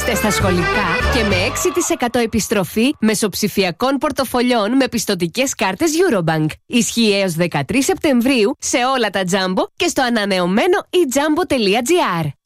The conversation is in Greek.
Μπούστε στα σχολικά και με 6% επιστροφή μεσοψηφιακών πορτοφολιών με πιστωτικές κάρτες Eurobank. Ισχύει έως 13 Σεπτεμβρίου σε όλα τα Jumbo και στο ανανεωμένο eJumbo.gr.